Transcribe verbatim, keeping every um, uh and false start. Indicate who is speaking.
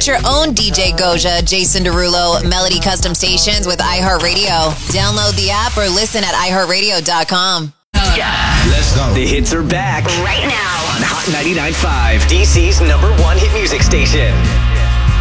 Speaker 1: your own D J Goja, Jason Derulo, Melody Custom Stations with iHeartRadio. Download the app or listen at i heart radio dot com.
Speaker 2: Let's go. The hits are back
Speaker 3: right now
Speaker 2: on Hot ninety-nine point five, D C's number one hit music station.